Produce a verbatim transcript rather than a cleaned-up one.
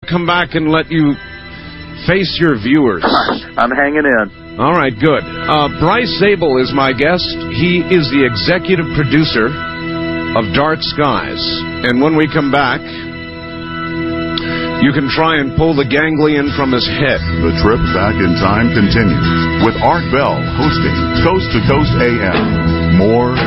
come back and let you face your viewers. I'm hanging in. All right, good. Uh, Bryce Zabel is my guest. He is the executive producer of Dark Skies. And when we come back, you can try and pull the ganglion from his head. The trip back in time continues with Art Bell hosting Coast to Coast A M. More